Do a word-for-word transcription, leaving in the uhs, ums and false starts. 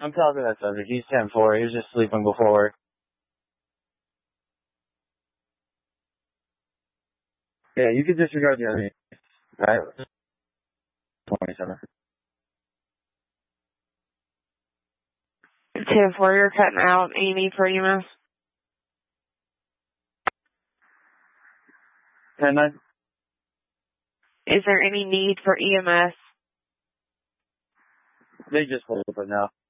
I'm talking to that subject. He's ten four. He was just sleeping before work. Yeah, you could disregard the other. Right? twenty-seven. ten four, you're cutting out. Any need for E M S? ten nine? Is there any need for E M S? They just pulled up now.